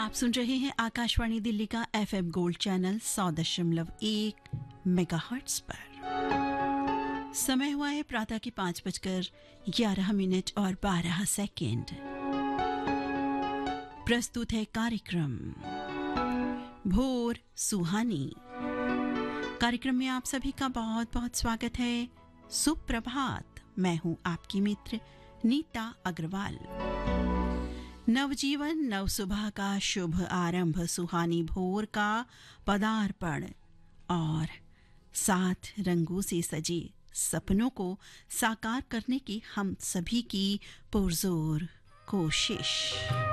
आप सुन रहे हैं आकाशवाणी दिल्ली का एफएम गोल्ड चैनल 100.1 मेगाहर्ट्ज पर। समय हुआ है प्रातः के 5:11 और 12 सेकेंड। प्रस्तुत है कार्यक्रम भोर सुहानी। कार्यक्रम में आप सभी का बहुत बहुत स्वागत है। सुप्रभात। मैं हूं आपकी मित्र नीता अग्रवाल। नवजीवन नव सुबह का शुभ आरंभ, सुहानी भोर का पदार्पण और 7 रंगों से सजे सपनों को साकार करने की हम सभी की पुरजोर कोशिश।